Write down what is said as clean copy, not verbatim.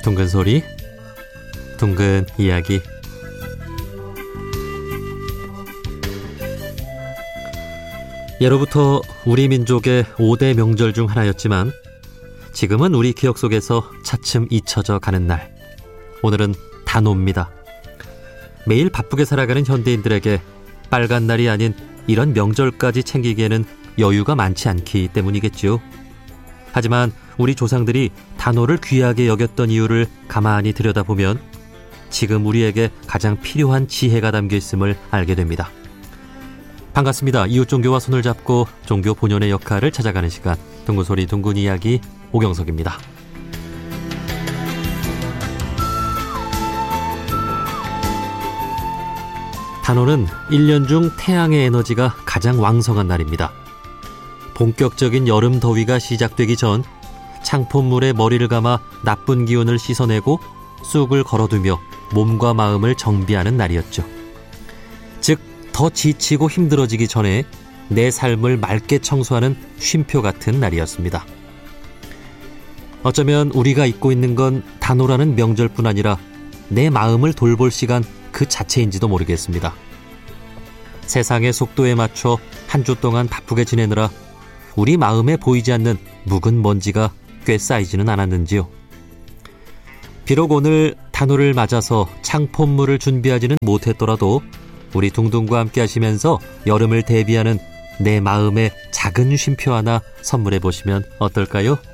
둥근 소리, 둥근 이야기. 예로부터 우리 민족의 5대 명절 중 하나였지만 지금은 우리 기억 속에서 차츰 잊혀져 가는 날. 오늘은 단오입니다. 매일 바쁘게 살아가는 현대인들에게 빨간 날이 아닌 이런 명절까지 챙기기에는 여유가 많지 않기 때문이겠지요. 하지만 우리 조상들이 단오를 귀하게 여겼던 이유를 가만히 들여다보면 지금 우리에게 가장 필요한 지혜가 담겨 있음을 알게 됩니다. 반갑습니다. 이웃 종교와 손을 잡고 종교 본연의 역할을 찾아가는 시간, 둥근 소리 둥근 이야기, 오경석입니다. 단오는 1년 중 태양의 에너지가 가장 왕성한 날입니다. 본격적인 여름 더위가 시작되기 전 창포물에 머리를 감아 나쁜 기운을 씻어내고 쑥을 걸어두며 몸과 마음을 정비하는 날이었죠. 즉, 더 지치고 힘들어지기 전에 내 삶을 맑게 청소하는 쉼표 같은 날이었습니다. 어쩌면 우리가 잊고 있는 건 단오라는 명절뿐 아니라 내 마음을 돌볼 시간 그 자체인지도 모르겠습니다. 세상의 속도에 맞춰 한 주 동안 바쁘게 지내느라 우리 마음에 보이지 않는 묵은 먼지가 꽤 쌓이지는 않았는지요. 비록 오늘 단오를 맞아서 창포물을 준비하지는 못했더라도 우리 둥둥과 함께 하시면서 여름을 대비하는 내 마음의 작은 쉼표 하나 선물해 보시면 어떨까요?